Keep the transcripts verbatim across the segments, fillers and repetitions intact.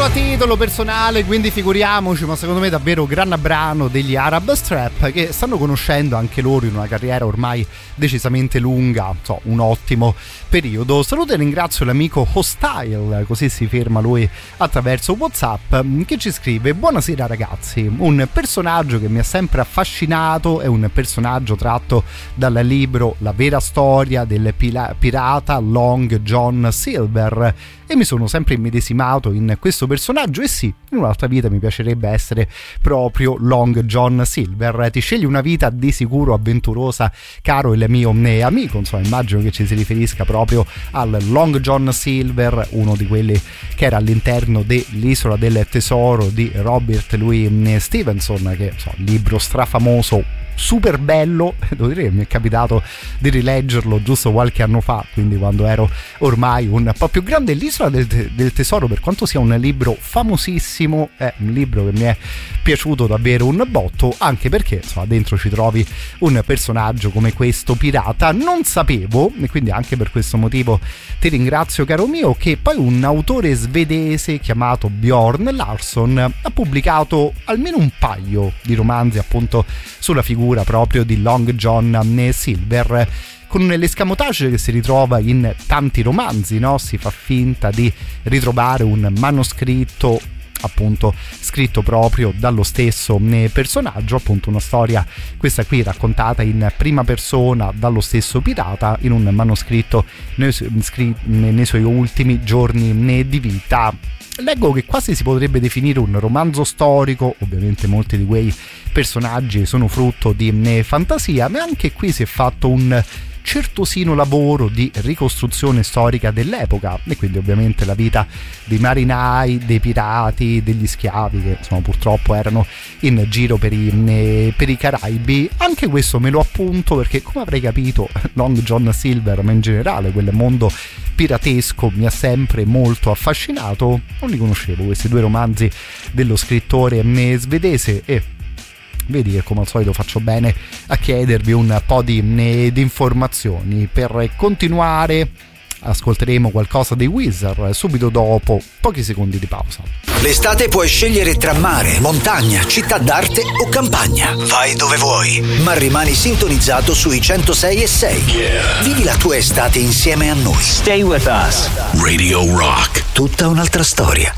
a titolo personale, quindi figuriamoci, ma secondo me davvero gran brano degli Arab Strap, che stanno conoscendo anche loro in una carriera ormai decisamente lunga, so, un ottimo periodo. Saluto e ringrazio l'amico Hostile, così si firma lui attraverso WhatsApp, che ci scrive: buonasera ragazzi, un personaggio che mi ha sempre affascinato è un personaggio tratto dal libro La vera storia del pila- pirata Long John Silver, e mi sono sempre immedesimato in questo personaggio, e sì, in un'altra vita mi piacerebbe essere proprio Long John Silver. Ti scegli una vita di sicuro avventurosa, caro il mio amico, insomma immagino che ci si riferisca proprio al Long John Silver, uno di quelli che era all'interno dell'Isola del Tesoro di Robert Louis Stevenson, che so, libro strafamoso, super bello, devo dire che mi è capitato di rileggerlo giusto qualche anno fa, quindi quando ero ormai un po' più grande. L'Isola del, del Tesoro, per quanto sia un libro famosissimo, è un libro che mi è piaciuto davvero un botto, anche perché insomma dentro ci trovi un personaggio come questo pirata. Non sapevo, e quindi anche per questo motivo ti ringrazio caro mio, che poi un autore svedese chiamato Bjorn Larsson ha pubblicato almeno un paio di romanzi appunto sulla figura proprio di Long John Silver, con l'escamotage che si ritrova in tanti romanzi, no? Si fa finta di ritrovare un manoscritto appunto scritto proprio dallo stesso personaggio, appunto una storia questa qui raccontata in prima persona dallo stesso pirata in un manoscritto nei, su- nei suoi ultimi giorni di vita. Leggo che quasi si potrebbe definire un romanzo storico, ovviamente molti di quei personaggi sono frutto di fantasia, ma anche qui si è fatto un certosino lavoro di ricostruzione storica dell'epoca, e quindi ovviamente la vita dei marinai, dei pirati, degli schiavi che insomma purtroppo erano in giro per i, per i Caraibi. Anche questo me lo appunto, perché come avrei capito Long John Silver, ma in generale quel mondo piratesco mi ha sempre molto affascinato. Non li conoscevo questi due romanzi dello scrittore svedese, e vedi che come al solito faccio bene a chiedervi un po' di, di informazioni. Per continuare ascolteremo qualcosa dei Weezer subito dopo pochi secondi di pausa. L'estate puoi scegliere tra mare, montagna, città d'arte o campagna. Vai dove vuoi, ma rimani sintonizzato sui centosei e sei. Yeah. Vivi la tua estate insieme a noi. Stay with us. Radio Rock. Tutta un'altra storia.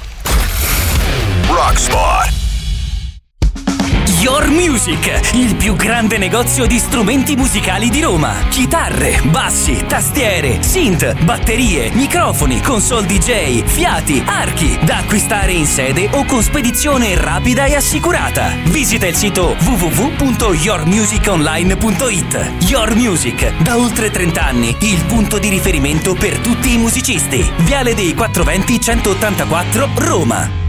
Rock Spot. Your Music, il più grande negozio di strumenti musicali di Roma. Chitarre, bassi, tastiere, synth, batterie, microfoni, console D J, fiati, archi, da acquistare in sede o con spedizione rapida e assicurata. Visita il sito w w w punto your music online punto i t. Your Music, da oltre trenta anni, il punto di riferimento per tutti i musicisti. Viale dei quattro venti centottantaquattro, Roma.